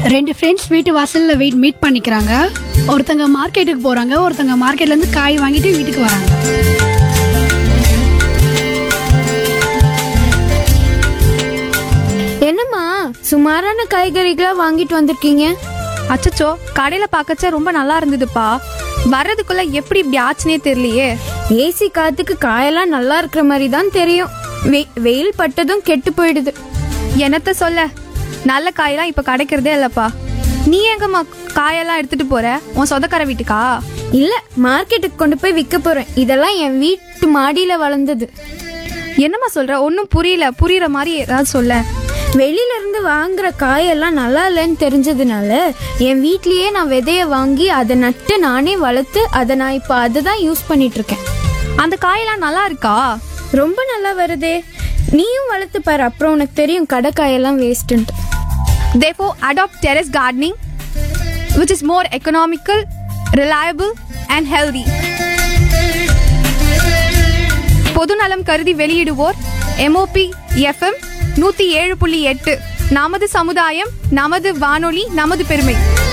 ரெண்டு ஃப்ரெண்ட்ஸ் வீட்டு வாசல்ல மீட் பண்ணிக்கிறாங்க. ஒருத்தங்க மார்க்கெட்டுக்கு போறாங்க, ஒருத்தங்க மார்க்கெட்ல இருந்து காய் வாங்கிட்டு வீட்டுக்கு வராங்க. என்னம்மா சுமாரான காய்கறிகளா வாங்கிட்டு வந்திருக்கீங்க? அச்சச்சோ, கடையில பார்க்கச்ச ரொம்ப நல்லா இருந்ததுப்பா. வர்றதுக்குள்ள எப்படி இப்படி ஆச்சுனே தெரியலையே. ஏசி காத்துக்கு காயெல்லாம் நல்லா இருக்கிற மாதிரி தான் தெரியும். வெயில் பட்டதும் கெட்டு போயிடுது. என்னத்த சொல்ல, நல்ல காயெல்லாம் இப்ப கிடைக்கிறதே இல்லப்பா. நீ எங்கம்மா காயெல்லாம் எடுத்துட்டு போற? உன் சொந்தக்கார வீட்டுக்கா? இல்ல, மார்க்கெட்டுக்கு கொண்டு போய் விற்க போறேன். இதெல்லாம் என் வீட்டு மாடியில வளர்ந்தது. என்னம்மா சொல்ற? ஒன்னும் புரியல. புரியுற மாதிரி ஏதாவது சொல்ல. வெளியில இருந்து வாங்குற காயெல்லாம் நல்லா இல்லைன்னு தெரிஞ்சதுனால என் வீட்லயே நான் விதைய வாங்கி அதை நட்டு நானே வளர்த்து நான் இப்போ அதை தான் யூஸ் பண்ணிட்டு இருக்கேன். அந்த காயெல்லாம் நல்லா இருக்கா? ரொம்ப நல்லா வருதே. நீயும் வளர்த்து பாரு, அப்புறம் உனக்கு தெரியும் கடை காயெல்லாம் வேஸ்ட்டுன்ட்டு. Therefore, adopt terrace gardening, which is more economical, reliable and healthy. பொதுநலம் கருதி வெளியிடுவோர் MOP FM 107.8. நமது சமுதாயம், நமது வானொலி, நமது பெருமை.